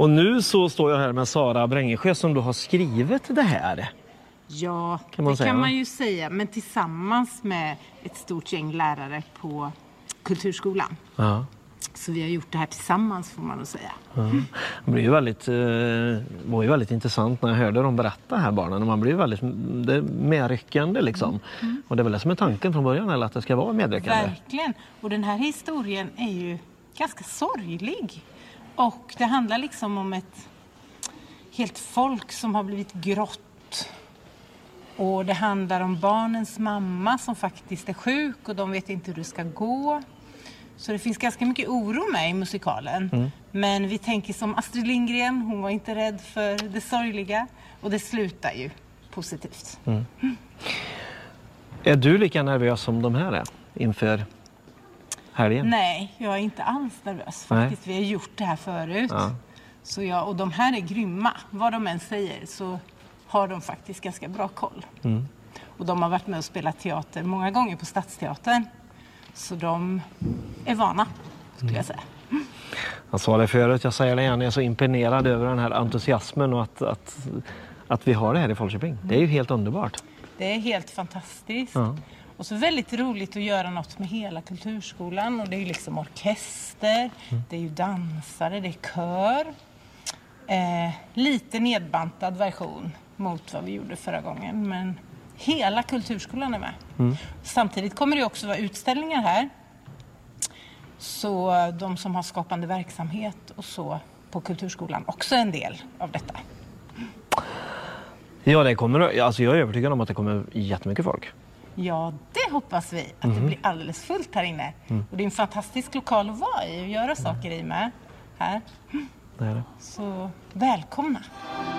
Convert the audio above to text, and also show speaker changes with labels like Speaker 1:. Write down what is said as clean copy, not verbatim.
Speaker 1: Och nu så står jag här med Sara Brängesjö som du har skrivit det här.
Speaker 2: Ja,
Speaker 1: kan man
Speaker 2: det kan man ju säga. Men tillsammans med ett stort gäng lärare på Kulturskolan.
Speaker 1: Ja.
Speaker 2: Så vi har gjort det här tillsammans får man nog säga.
Speaker 1: Ja. Det blir ju var ju väldigt intressant när jag hörde dem berätta här barnen. Man blir ju väldigt medryckande liksom. Och det är väl det som är tanken från början, eller att det ska vara medryckande.
Speaker 2: Verkligen. Och den här historien är ju ganska sorglig. Och det handlar liksom om ett helt folk som har blivit grått. Och det handlar om barnens mamma som faktiskt är sjuk och de vet inte hur det ska gå. Så det finns ganska mycket oro med i musikalen. Men vi tänker som Astrid Lindgren, hon var inte rädd för det sorgliga. Och det slutar ju positivt.
Speaker 1: Är du lika nervös som de här är inför helgen?
Speaker 2: Nej, jag är inte alls nervös faktiskt. Vi har gjort det här förut.
Speaker 1: Ja.
Speaker 2: Så och de här är grymma. Vad de än säger så har de faktiskt ganska bra koll. Och de har varit med och spelat teater många gånger på Stadsteatern. Så de är vana, skulle jag säga.
Speaker 1: Jag sa det förut, jag säger det igen. Jag är så imponerad över den här entusiasmen och att vi har det här i Falköping. Det är ju helt underbart.
Speaker 2: Det är helt fantastiskt.
Speaker 1: Ja.
Speaker 2: Och så väldigt roligt att göra något med hela Kulturskolan. Och det är ju liksom orkester, det är ju dansare, det är kör. Lite nedbantad version mot vad vi gjorde förra gången. Men hela Kulturskolan är med. Samtidigt kommer det också vara utställningar här. Så de som har skapande verksamhet och så på Kulturskolan också en del av detta.
Speaker 1: Ja, det kommer, alltså jag är övertygad om att det kommer jättemycket folk.
Speaker 2: Ja, det hoppas vi. Att det blir alldeles fullt här inne. Och det är en fantastisk lokal att vara i och göra saker i med här.
Speaker 1: Det är det.
Speaker 2: Så välkomna!